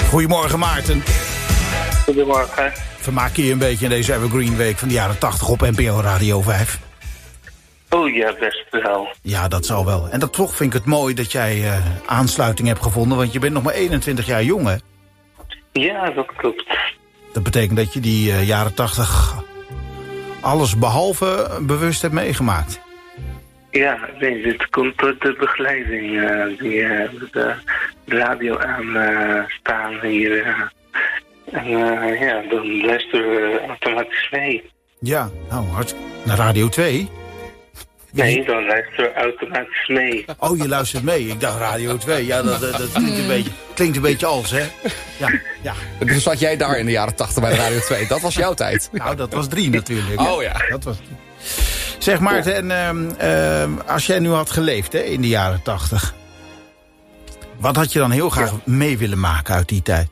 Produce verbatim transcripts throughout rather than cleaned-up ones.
Goedemorgen, Maarten. Goedemorgen. Vermaak je je een beetje in deze Evergreen Week van de jaren tachtig op N P O Radio vijf? Oh ja, best wel. Ja, dat zal wel. En dat toch vind ik het mooi dat jij uh, aansluiting hebt gevonden, want je bent nog maar eenentwintig jaar jong, hè? Ja, dat klopt. Dat betekent dat je die uh, jaren tachtig alles behalve bewust hebt meegemaakt. Ja, nee, dit komt door de begeleiding uh, die uh, de radio aan uh, staan hier. Uh, en uh, ja, dan luisteren we automatisch mee. Ja, nou, hard. Naar Radio twee? Nee, dan luisteren we automatisch mee. Oh, je luistert mee. Ik dacht Radio twee. Ja, dat, dat, dat klinkt, een beetje, klinkt een beetje als, hè? Ja, ja. Dus zat jij daar in de jaren tachtig bij Radio twee? Dat was jouw tijd. Nou, dat was drie natuurlijk. Oh ja. Dat was drie. Zeg Maarten, ja. en, uh, uh, als jij nu had geleefd hè, in de jaren tachtig, wat had je dan heel graag ja. mee willen maken uit die tijd?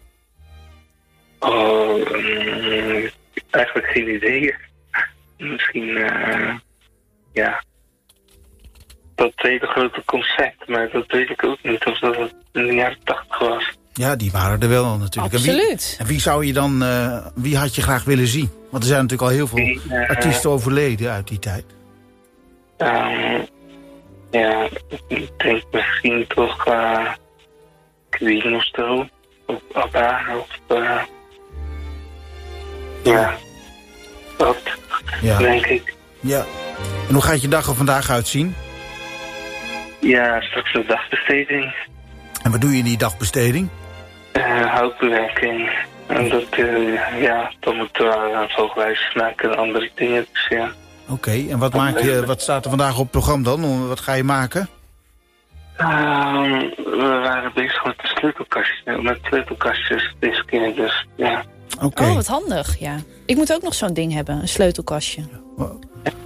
Oh, um, eigenlijk geen idee. Misschien, uh, ja, dat tweede grote concert, maar dat weet ik ook niet of dat het in de jaren tachtig was. Ja, die waren er wel natuurlijk. Absoluut. En wie, en wie zou je dan, uh, wie had je graag willen zien? Want er zijn natuurlijk al heel veel die, uh, artiesten overleden uit die tijd. Um, ja, ik denk misschien toch uh, Queen of zo, of ABBA, of uh, ja, dat ja. denk ik. Ja. En hoe gaat je dag er vandaag uitzien? Ja, straks een dagbesteding. En wat doe je in die dagbesteding? Uh, houtbewerking. En dat, uh, ja, dan moeten we uh, volgwijs maken en andere dingen, dus ja. Oké, okay, en wat, maak je, wat staat er vandaag op het programma dan? Wat ga je maken? Uh, we waren bezig met de sleutelkastjes, met sleutelkastjes deze keer, dus ja. Okay. Oh, wat handig, ja. Ik moet ook nog zo'n ding hebben, een sleutelkastje. Wow.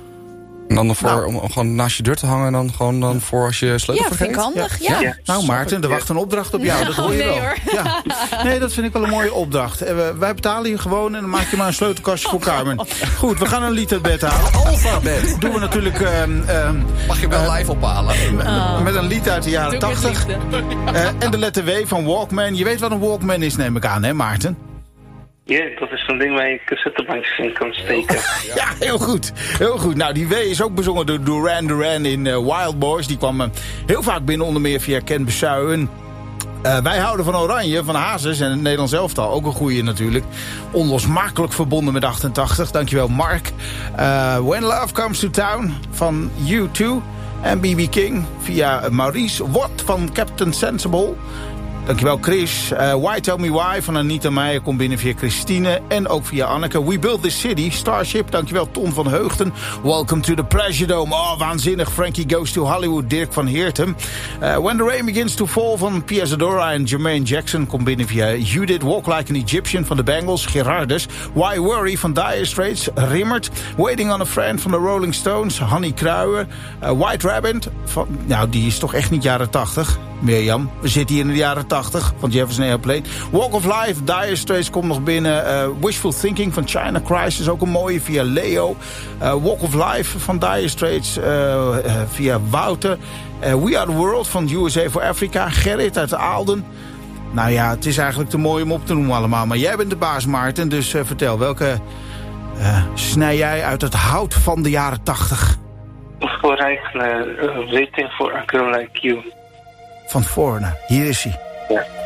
En dan voor, nou. om, om gewoon naast je deur te hangen en dan gewoon dan voor als je sleutel ja, vergeet? Ja, vind ik handig, ja. ja. ja. Nou Maarten, er wacht een opdracht op jou, ja, dat hoor je nee, wel. Hoor. Ja. Nee, dat vind ik wel een mooie opdracht. Uh, wij betalen je gewoon en dan maak je maar een sleutelkastje voor Carmen. Goed, we gaan een lied uit bed halen. Alfabet. Doen we natuurlijk... Uh, uh, Mag je wel uh, live ophalen. Oh. Met een lied uit de jaren tachtig. Uh, en de letter W van Walkman. Je weet wat een Walkman is, neem ik aan, hè Maarten? Ja, dat is zo'n ding waar je cassettebandjes in kan steken. Oh, ja, heel goed. Heel goed. Nou, die W is ook bezongen door Duran Duran in uh, Wild Boys. Die kwam uh, heel vaak binnen, onder meer via Ken Besuijen. Uh, wij houden van Oranje, van Hazes en het Nederlands elftal. Ook een goeie natuurlijk. Onlosmakelijk verbonden met achtentachtig. Dankjewel, Mark. Uh, When Love Comes to Town van U twee. En B B King via Maurice Watt van Captain Sensible. Dankjewel Chris. Uh, Why Tell Me Why van Anita Meijer komt binnen via Christine. En ook via Anneke. We Build This City, Starship. Dankjewel Ton van Heugden. Welcome to the Pleasure Dome. Oh, waanzinnig. Frankie Goes to Hollywood. Dirk van Heertem. Uh, When the Rain Begins to Fall van Pia Zadora en Jermaine Jackson komt binnen via Judith. Walk Like an Egyptian van de Bangles. Gerardus. Why Worry van Dire Straits. Rimmert. Waiting on a Friend van de Rolling Stones. Hanny Kruijer. Uh, White Rabbit. Van, nou, die is toch echt niet jaren tachtig. Mirjam, we zitten hier in de jaren tachtig van Jefferson Airplane. Walk of Life, Dire Straits komt nog binnen. Uh, Wishful Thinking van China Crisis, ook een mooie via Leo. Uh, Walk of Life van Dire Straits uh, uh, via Wouter. Uh, We Are The World van U S A for Africa. Gerrit uit Aalden. Nou ja, het is eigenlijk te mooi om op te noemen allemaal. Maar jij bent de baas, Maarten, dus uh, vertel, welke uh, snij jij uit het hout van de jaren tachtig? Voor eigen uh, Waiting for a Girl Like You. Van Foreigner, hier is hij. Ja.